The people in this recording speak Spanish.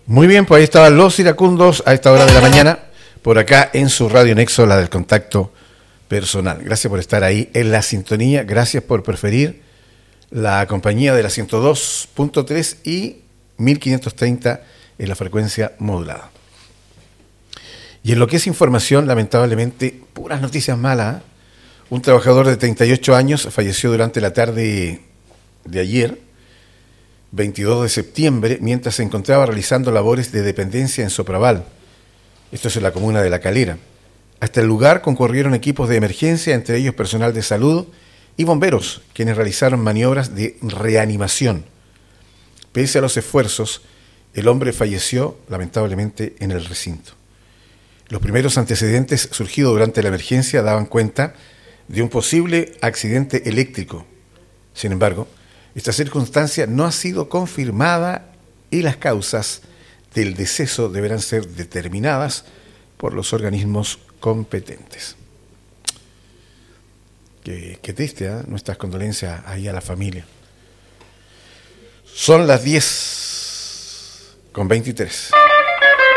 Muy bien, pues ahí estaban los iracundos a esta hora de la mañana, por acá en su Radio Nexo, la del contacto personal. Gracias por estar ahí en la sintonía, gracias por preferir la compañía de la 102.3 y 1530 en la frecuencia modulada. Y en lo que es información, lamentablemente, puras noticias malas. Un trabajador de 38 años falleció durante la tarde de ayer, 22 de septiembre, mientras se encontraba realizando labores de dependencia en Sopraval. Esto es en la comuna de La Calera. Hasta el lugar concurrieron equipos de emergencia, entre ellos personal de salud y bomberos, quienes realizaron maniobras de reanimación. Pese a los esfuerzos, el hombre falleció lamentablemente en el recinto. Los primeros antecedentes surgidos durante la emergencia daban cuenta de un posible accidente eléctrico. Sin embargo, esta circunstancia no ha sido confirmada y las causas del deceso deberán ser determinadas por los organismos competentes. Qué triste, ¿eh? Nuestras condolencias ahí a la familia. Son las 10:23.